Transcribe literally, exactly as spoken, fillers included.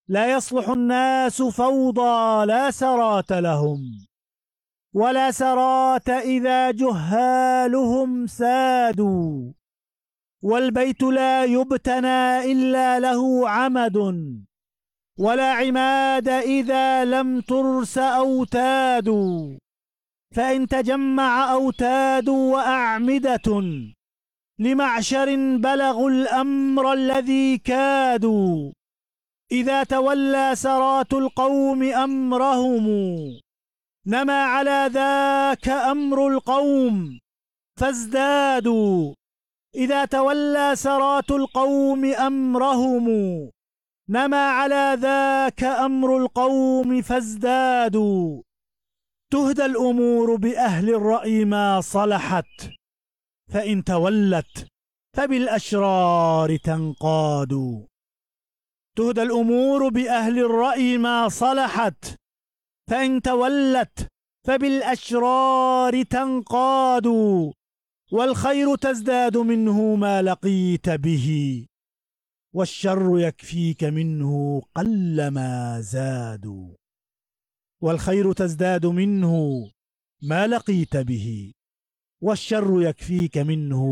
لا يصلح الناس فوضى لا سرات لهم، ولا سرات إذا جهالهم سادوا. والبيت لا يبتنى إلا له عمد، ولا عماد إذا لم ترس أوتاد. فإن تجمع أوتاد وأعمدة لمعشر بلغوا الأمر الذي كادوا. إذا تولى سرات القوم أمرهم نما على ذاك أمر القوم فازدادوا. إذا تولى سرات القوم أمرهم نما على ذاك أمر القوم فازدادوا. تهدى الأمور بأهل الرأي ما صلحت، فإن تولت فبالأشرار تنقاد. تهدى الأمور بأهل الرأي ما صلحت، فإن تولت فبالأشرار تنقاد. والخير تزداد منه ما لقيت به، والشر يكفيك منه قلما زاد. والخير تزداد منه ما لقيت به، والشر يكفيك منه